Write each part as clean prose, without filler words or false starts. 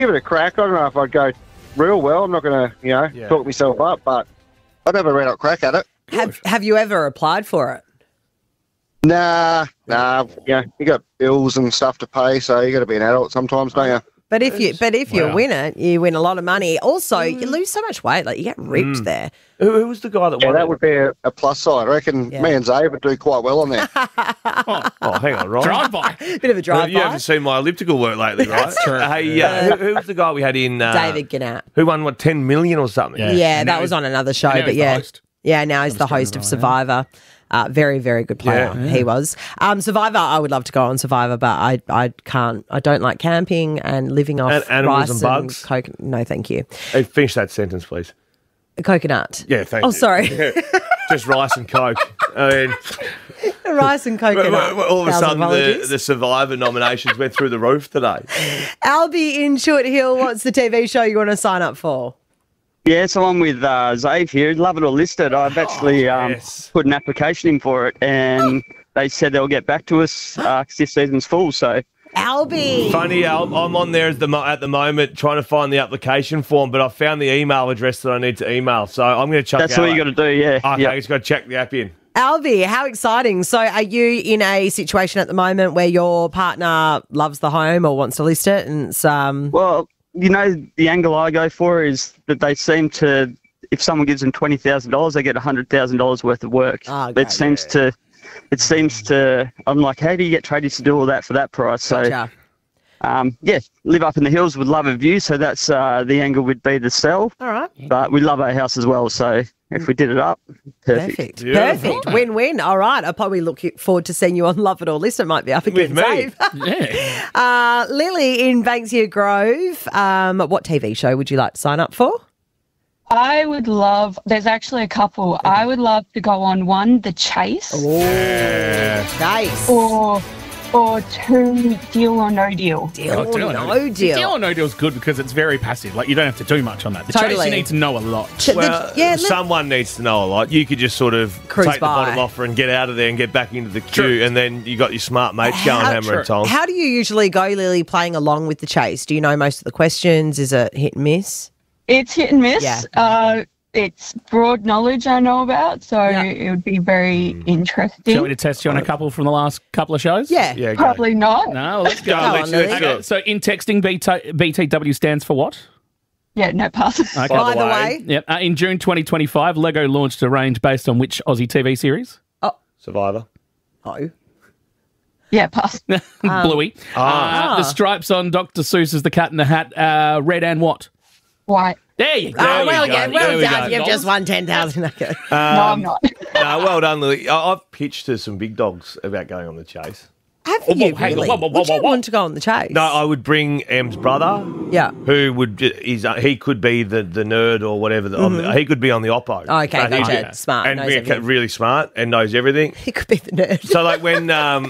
give it a crack. I don't know if I'd go real well. I'm not going to, talk myself up, but I'd have a red hot crack at it. Have you ever applied for it? Nah. You got bills and stuff to pay, so you got to be an adult sometimes, don't you? But if you win it, you win a lot of money. Also, you lose so much weight, like you get ripped there. Who was the guy that won? Yeah, that would be a plus side. I reckon me and Zay would do quite well on there. Oh, hang on, right? Drive-by. Bit of a drive-by. You haven't seen my elliptical work lately, right? That's true. Hey, who was the guy we had in? David Gannat. Who won, 10 million or something? Yeah, that was on another show, but yeah. Yeah, now he's the host of Survivor. Very, very good player. Yeah. He was. Survivor, I would love to go on Survivor, but I can't. I don't like camping and living off And animals rice and bugs? coconut. No, thank you. Hey, finish that sentence, please. Coconut. Yeah, thank you. Oh, sorry. Just rice and Coke. I mean, Rice and coconut. all of a sudden, Apologies. the Survivor nominations went through the roof today. Albie in Short Hill, what's the TV show you want to sign up for? Yeah, it's along with Zave here. Love it or listed. I've actually put an application in for it, and they said they'll get back to us because this season's full. So, Albie. Funny, Al, I'm on there at the moment trying to find the application form, but I found the email address that I need to email. So I'm going to chuck that's all you got to do, yeah. Okay, Yep. just got to check the app in. Albie, how exciting. So are you in a situation at the moment where your partner loves the home or wants to list it? And it's, Well, the angle I go for is that they seem to, if someone gives them $20,000, they get $100,000 worth of work. Oh, great. It seems to, I'm like, how do you get tradies to do all that for that price? So, Gotcha. live up in the hills with love of view. So that's the angle would be to sell. All right. But we love our house as well. So if we did it up, perfect. Perfect. Win-win. All right. I'll probably look forward to seeing you on Love It or List. It might be up against me. Dave. Yeah. Lily in Banksia Grove. What TV show would you like to sign up for? I would love, there's actually a couple. I would love to go on one, The Chase, Nice. or two, Deal or No Deal. Deal or No Deal. Deal or No Deal is good because it's very passive. Like, you don't have to do much on that. The Totally. Chase, you need to know a lot. Someone needs to know a lot. You could just sort of Cruise take by. the bottom offer and get out of there and get back into the queue, and then you got your smart mates going hammer and tongs. How do you usually go, Lily, playing along with The Chase? Do you know most of the questions? Is it hit and miss? It's hit and miss. Yeah. It's broad knowledge I know about, so it would be very interesting. Do you want me to test you on a couple from the last couple of shows? Yeah. Yeah, go. Probably not. No, let's go. Let's do it. Okay, so in texting, BTW stands for what? Yeah, no pass. Okay. By the Either way. way. Yep. In June 2025, Lego launched a range based on which Aussie TV series? Survivor. Oh. Yeah, pass. Bluey. The stripes on Dr. Seuss's The Cat in the Hat, red and what? White. There you go. Oh, well, There yeah, we well go. done. You've just won 10,000. Okay. No, I'm not. No, well done, Lily. I've pitched to some big dogs about going on the chase. Have whoa, you hang on, really? whoa, whoa, Would you whoa, whoa. want to go on The Chase? No, I would bring Em's brother, Yeah. who would he could be the nerd or whatever. He could be on the oppo. Oh, okay, But he's- gotcha. Smart, and knows really, everything. really smart and knows everything. He could be the nerd. So like when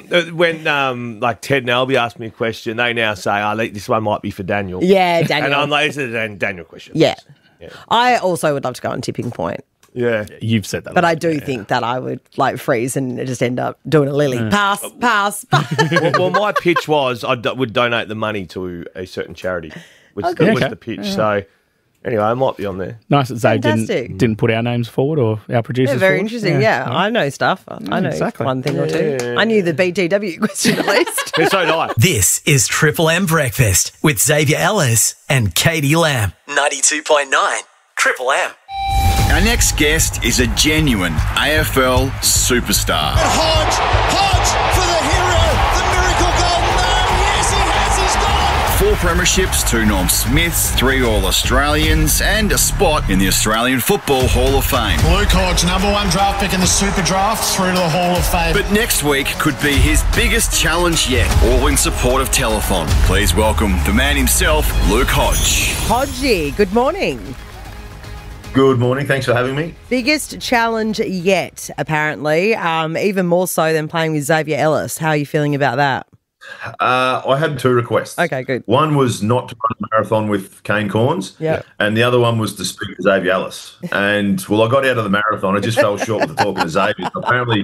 like Ted and Albie ask me a question, they now say, this one might be for Daniel. Yeah, Daniel. And I'm like, this is a Daniel question. Yeah. I also would love to go on Tipping Point, Yeah. You've said that. but I do think that I would freeze and just end up doing a Lily. Pass. well, my pitch was I would donate the money to a certain charity. Was good. the pitch. So anyway, I might be on there. Nice that Zay Fantastic. didn't put our names forward or our producers Yeah, very forward. interesting. Yeah, I know stuff. I know exactly. one thing or two. I knew the BTW question at least. It's so nice. This is Triple M Breakfast with Xavier Ellis and Katie Lamb. 92.9 Triple M. Our next guest is a genuine AFL superstar. Hodge for the hero, the miracle goal. No, yes, he has. He's got it. 4 premierships, 2 Norm Smiths, 3 All-Australians, and a spot in the Australian Football Hall of Fame. Luke Hodge, number 1 draft pick in the Super Draft, through to the Hall of Fame. But next week could be his biggest challenge yet, all in support of Telethon. Please welcome the man himself, Luke Hodge. Hodgie, good morning. Good morning. Thanks for having me. Biggest challenge yet, apparently, even more so than playing with Xavier Ellis. How are you feeling about that? I had 2 requests. Okay, good. One was not to run a marathon with Kane Corns. Yeah. And the other one was to speak to Xavier Ellis. And, well, I got out of the marathon. I just fell short with the talking to Xavier. So apparently,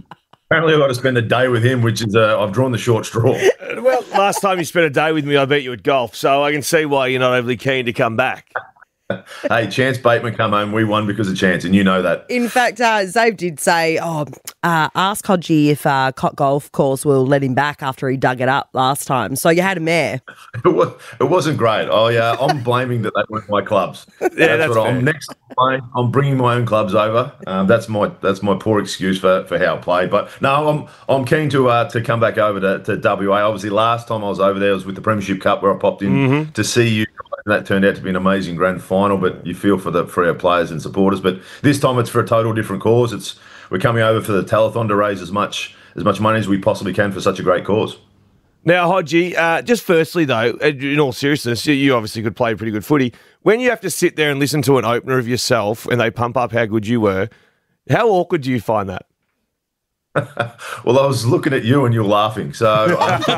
Apparently, I've got to spend a day with him, which is I've drawn the short straw. Well, last time you spent a day with me, I beat you at golf, so I can see why you're not overly keen to come back. Hey, Chance Bateman come home. We won because of Chance, and you know that. In fact, Zave did say, ask Hodgie if Cot Golf Course will let him back after he dug it up last time. So you had him there. It wasn't great. I'm blaming that they weren't my clubs. That's what I'm next. I'm bringing my own clubs over. That's my poor excuse for how I played. But no, I'm keen to come back over to WA. Obviously, last time I was over there was with the Premiership Cup where I popped in to see you. And that turned out to be an amazing grand final, but you feel for our players and supporters. But this time it's for a total different cause. We're coming over for the telethon to raise as much money as we possibly can for such a great cause. Now, Hodgie, just firstly, though, in all seriousness, you obviously could play pretty good footy. When you have to sit there and listen to an opener of yourself and they pump up how good you were, how awkward do you find that? Well, I was looking at you and you're laughing, so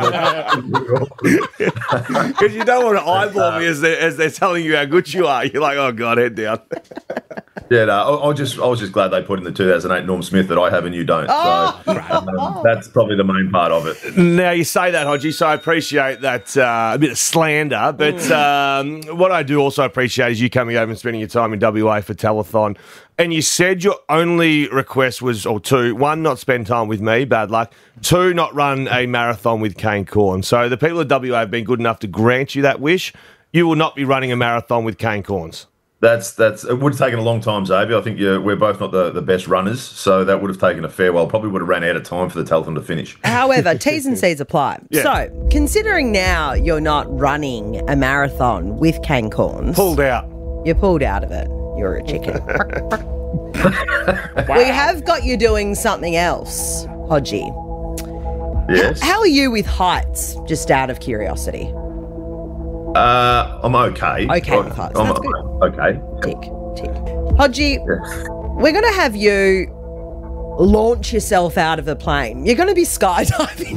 because you don't want to eyeball me as they're telling you how good you are. You're like, oh God, head down. Yeah, no, I was just glad they put in the 2008 Norm Smith that I have and you don't. So that's probably the main part of it. Now you say that, Hodgie, so I appreciate that a bit of slander. But what I do also appreciate is you coming over and spending your time in WA for telethon. And you said your only request was, or two, one, not spend time with me, bad luck. Two, not run a marathon with Kane Cornes. So the people of WA have been good enough to grant you that wish. You will not be running a marathon with Kane Cornes. That's it would have taken a long time, Xavier. I think we're both not the best runners, so that would have taken a fair while. Probably would have ran out of time for the telethon to finish. However, T's and C's apply. Yeah. So, considering now you're not running a marathon with Kane Cornes. Pulled out. You're pulled out of it. You're a chicken. We have got you doing something else, Hodgie. Yes. How are you with heights, just out of curiosity? I'm okay. Okay with heights. That's good. Okay. Tick. Hodgie, we're going to have you launch yourself out of the plane. You're going to be skydiving.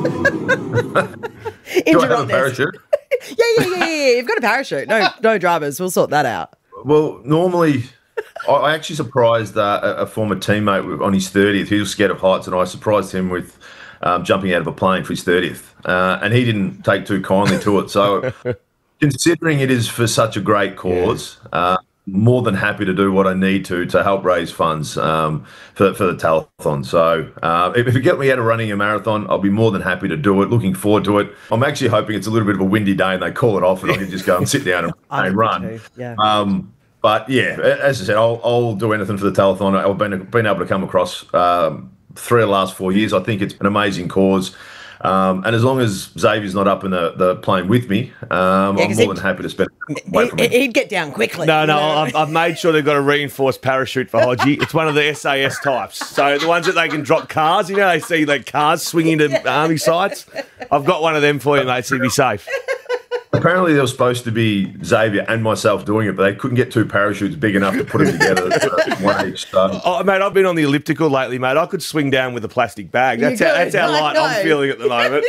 Do I have a parachute? Yeah. You've got a parachute. No dramas. We'll sort that out. Well, normally, I actually surprised a former teammate on his 30th. He was scared of heights, and I surprised him with jumping out of a plane for his 30th. And he didn't take too kindly to it. So considering it is for such a great cause, more than happy to do what I need to help raise funds for the telethon. So if you get me out of running a marathon, I'll be more than happy to do it. Looking forward to it. I'm actually hoping it's a little bit of a windy day and they call it off and I can just go and sit down and run. Yeah. But yeah, as I said, I'll do anything for the telethon. I've been able to come across 3 of the last 4 years. I think it's an amazing cause. And as long as Xavier's not up in the plane with me, I'm more than happy to spend away from him. He'd get down quickly. No, I've made sure they've got a reinforced parachute for Hodgie. It's one of the SAS types. So the ones that they can drop cars, they see like cars swinging to army sites. I've got one of them for you, mate, so you'll be safe. Apparently, there was supposed to be Xavier and myself doing it, but they couldn't get 2 parachutes big enough to put them together, one each. So. Oh, mate, I've been on the elliptical lately, mate. I could swing down with a plastic bag. That's how light I'm feeling at the moment.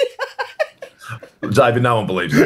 Xavier, no one believes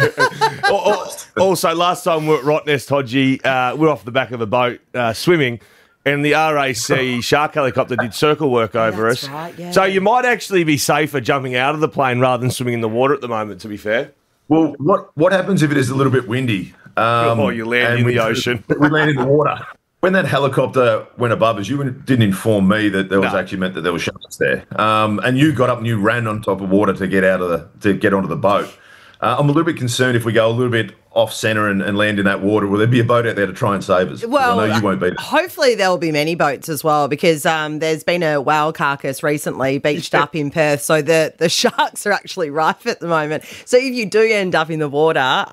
that. Also, last time we were at Rottnest, Hodgie, we're off the back of a boat swimming, and the RAC shark helicopter did circle work over us. Right, yeah. So you might actually be safer jumping out of the plane rather than swimming in the water at the moment, to be fair. Well, what happens if it is a little bit windy? You land in the ocean. We land in the water. When that helicopter went above us, you didn't inform me that there was actually meant that there were sharks there. And you got up and you ran on top of water to get onto the boat. I'm a little bit concerned if we go a little bit off centre and land in that water. Will there be a boat out there to try and save us? Well, I know you won't be there. Hopefully there'll be many boats as well because there's been a whale carcass recently beached up in Perth, so the sharks are actually rife at the moment. So if you do end up in the water,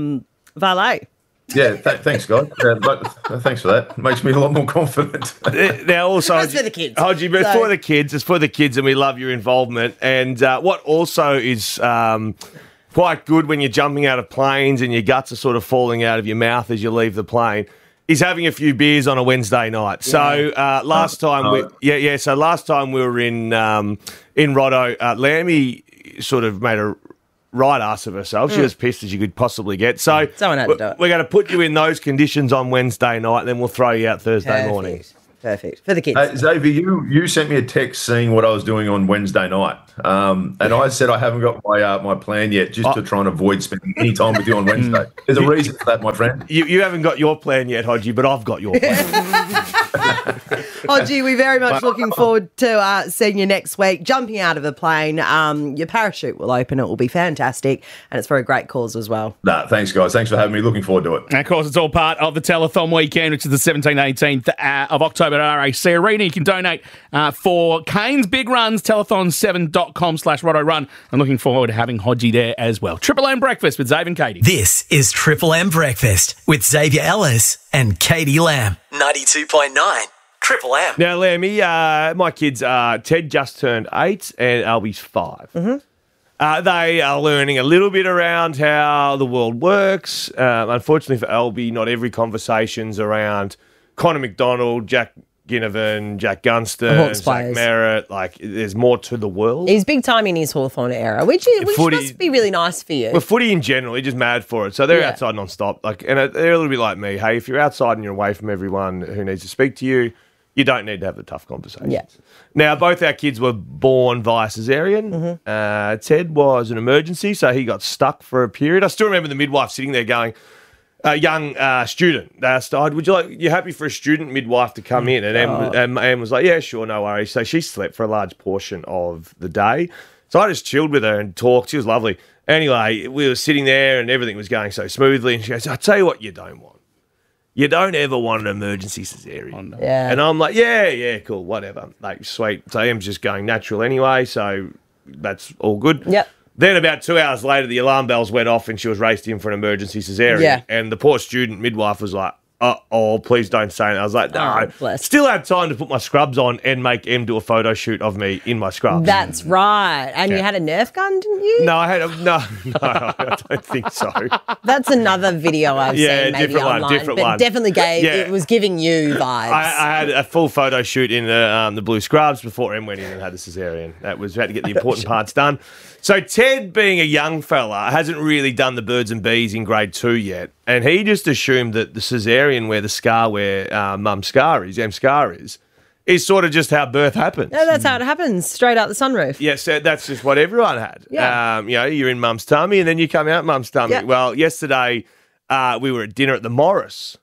valet. Yeah, thanks, guys. Thanks for that. Makes me a lot more confident. Now, also, it's for the kids. Hodgie, but for the kids, it's for the kids, and we love your involvement. And what also is quite good when you're jumping out of planes and your guts are sort of falling out of your mouth as you leave the plane is having a few beers on a Wednesday night. So last time we were in Rotto, Lammy sort of made a right ass of herself. She was pissed as you could possibly get. So someone had to do it. We're going to put you in those conditions on Wednesday night, and then we'll throw you out Thursday morning. Perfect. For the kids. Xavier, you sent me a text saying what I was doing on Wednesday night. And I said I haven't got my plan yet, just to try and avoid spending any time with you on Wednesday. There's a reason for that, my friend. You haven't got your plan yet, Hodgie, but I've got your plan. Hodgie, we're very much looking forward to seeing you next week. Jumping out of a plane, your parachute will open. It will be fantastic, and it's for a great cause as well. Nah, thanks, guys. Thanks for having me. Looking forward to it. And of course, it's all part of the telethon weekend, which is the 17th, 18th of October at RAC Arena. You can donate for Kane's Big Runs, telethon7.com/RotoRun. I'm looking forward to having Hodgie there as well. Triple M Breakfast with Xavier and Katie. This is Triple M Breakfast with Xavier Ellis and Katie Lamb. 92.9 Triple M. Now, Lammy, my kids, Ted just turned 8 and Albie's 5. They are learning a little bit around how the world works. Unfortunately for Albie, not every conversation's around Connor McDonald, Jack Ginnivan, Jack Gunston, Zach Merritt. Like, there's more to the world. He's big time in his Hawthorn era, which must be really nice for you. Well, footy in general, he's just mad for it. So they're outside non-stop. Like, and they're a little bit like me. Hey, if you're outside and you're away from everyone who needs to speak to you, you don't need to have the tough conversations. Yeah. Now, both our kids were born via cesarean. Ted was an emergency, so he got stuck for a period. I still remember the midwife sitting there going, a young student. They asked, you happy for a student midwife to come in? And Em was like, yeah, sure, no worries. So she slept for a large portion of the day. So I just chilled with her and talked. She was lovely. Anyway, we were sitting there and everything was going so smoothly. And she goes, I'll tell you what you don't want. You don't ever want an emergency cesarean. Yeah. And I'm like, yeah, cool, whatever. Like, sweet. So Em's just going natural anyway, so that's all good. Yep. Then about 2 hours later, the alarm bells went off and she was raced in for an emergency cesarean. Yeah. And the poor student midwife was like, oh, please don't say it. I was like, no. Still had time to put my scrubs on and make Em do a photo shoot of me in my scrubs. That's right. And you had a Nerf gun, didn't you? No, I don't think so. That's another video I've seen maybe online. Different but one. Definitely it was giving you vibes. I had a full photo shoot in the blue scrubs before Em went in and had the cesarean. We had to get the important parts done. So Ted, being a young fella, hasn't really done the birds and bees in grade 2 yet. And he just assumed that the cesarean where Mum's scar is, Em's scar is sort of just how birth happens. No, that's how it happens, straight out the sunroof. Yeah, so that's just what everyone had. Yeah. You're in Mum's tummy and then you come out Mum's tummy. Yeah. Well, yesterday we were at dinner at the Morris.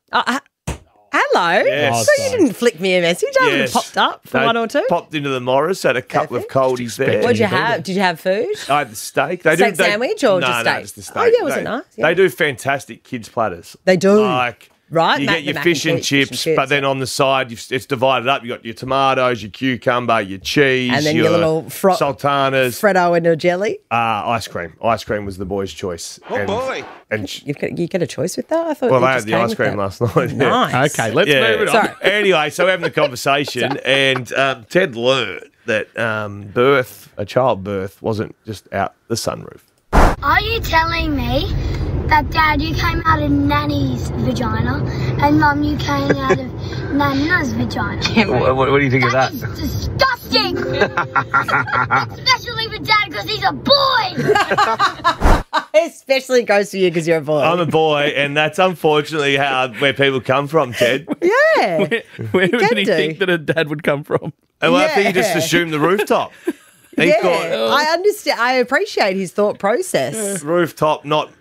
Hello. Yes. So you didn't flick me a message? I would have popped up for one or two. Popped into the Morris, had a couple of coldies there. What did you have? Did you have food? I had the steak. Steak sandwich or just steak? No, just the steak. Oh, yeah, was it nice? Yeah. They do fantastic kids' platters. They do. You get your fish and chips, but then on the side, it's divided up. You got your tomatoes, your cucumber, your cheese, and then your little sultanas, Freddo and a jelly. Ice cream. Ice cream was the boys' choice. Boy! And you get a choice with that? I thought. Well, they had the ice cream last night. Nice. Okay, let's move it on. Sorry. Anyway, so we're having the conversation, and Ted learned that childbirth wasn't just out the sunroof. Are you telling me that, Dad, you came out of Nanny's vagina and Mum, you came out of Nana's vagina? What do you think of that? That is disgusting! Especially with Dad because he's a boy! Especially goes to you because you're a boy. I'm a boy, and that's unfortunately where people come from, Ted. Yeah. Where did he think that a dad would come from? Well, I think he just assumed the rooftop. I understand. I appreciate his thought process. Rooftop, not...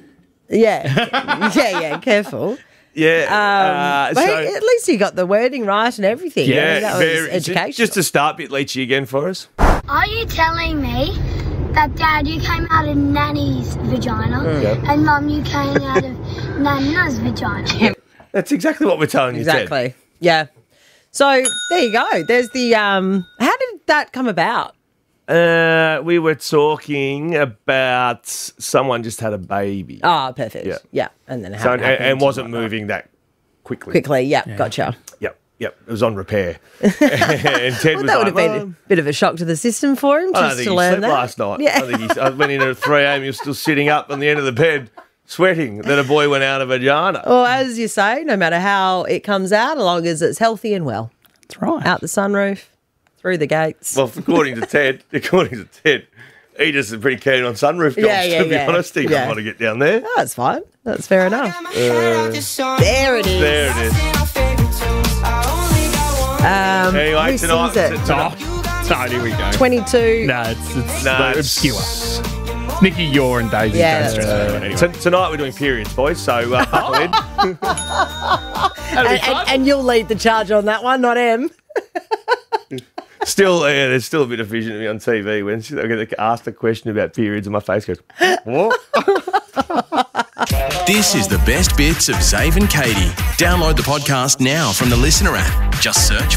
Yeah, careful. Yeah. But at least he got the wording right and everything. Yeah, that was educational. Just to start, bit Leachy again for us. Are you telling me that, Dad, you came out of Nanny's vagina and Mum, you came out of Nana's vagina? That's exactly what we're telling you, Ted. Exactly. Yeah. So there you go. There's the... how did that come about? We were talking about someone just had a baby. Oh, perfect. Yeah. And then and wasn't moving that quickly. Gotcha. Yep. It was on repair. And Ted was that would have been a bit of a shock to the system for him just to learn that. Last night. Yeah. I went in at 3 a.m. He was still sitting up on the end of the bed, sweating that a boy went out of vagina. Well, as you say, no matter how it comes out, as long as it's healthy and well. That's right. Out the sunroof. Through the gates. Well, according to Ted, he just is pretty keen on sunroof jobs, to be honest. He doesn't want to get down there. Oh, that's fine. That's fair enough. There it is. There it is. Anyway, who tonight. sings it? Oh, here we go. 22. No, it's No, obscure. Nicky Yor and Daisy. Yeah, Jones. that's Anyway. Tonight we're doing periods, boys. So buckle in. And you'll lead the charge on that one, not Em. Still, there's still a bit of vision of me on TV when I get asked a question about periods, and my face goes, "What?" This is the best bits of Zave and Katie. Download the podcast now from the Listener app. Just search